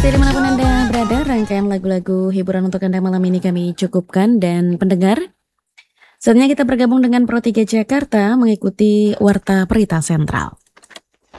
Dari manapun Anda berada, rangkaian lagu-lagu hiburan untuk Anda malam ini kami cukupkan dan pendengar, saatnya kita bergabung dengan Pro 3 Jakarta mengikuti Warta Berita Sentral.